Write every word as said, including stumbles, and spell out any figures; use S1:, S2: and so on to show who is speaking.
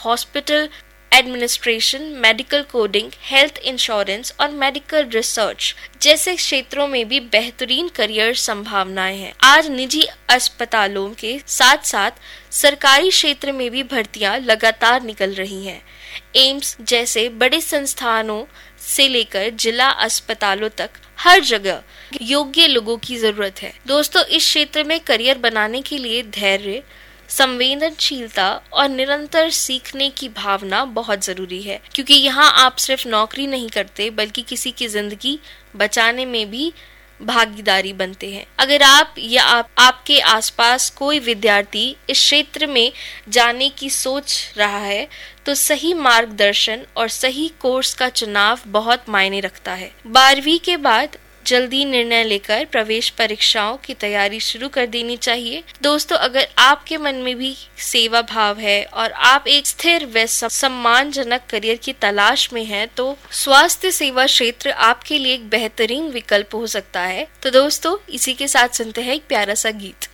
S1: Hospital administration, medical coding, health insurance और medical research जैसे क्षेत्रों में भी बेहतरीन करियर संभावनाएं हैं। आज निजी अस्पतालों के साथ साथ सरकारी क्षेत्र में भी भर्तियां लगातार निकल रही हैं। एम्स जैसे बड़े संस्थानों से लेकर जिला अस्पतालों तक हर जगह योग्य लोगों की जरूरत है। दोस्तों, इस क्षेत्र में करियर बनाने के लिए धैर्य, संवेदनशीलता और निरंतर सीखने की भावना बहुत जरूरी है, क्योंकि यहाँ आप सिर्फ नौकरी नहीं करते बल्कि किसी की जिंदगी बचाने में भी भागीदारी बनते हैं। अगर आप या आप, आपके आसपास कोई विद्यार्थी इस क्षेत्र में जाने की सोच रहा है तो सही मार्गदर्शन और सही कोर्स का चुनाव बहुत मायने रखता है। बारहवीं के बाद जल्दी निर्णय लेकर प्रवेश परीक्षाओं की तैयारी शुरू कर देनी चाहिए। दोस्तों, अगर आपके मन में भी सेवा भाव है और आप एक स्थिर व सम्मानजनक करियर की तलाश में हैं, तो स्वास्थ्य सेवा क्षेत्र आपके लिए एक बेहतरीन विकल्प हो सकता है। तो दोस्तों, इसी के साथ सुनते हैं एक प्यारा सा गीत।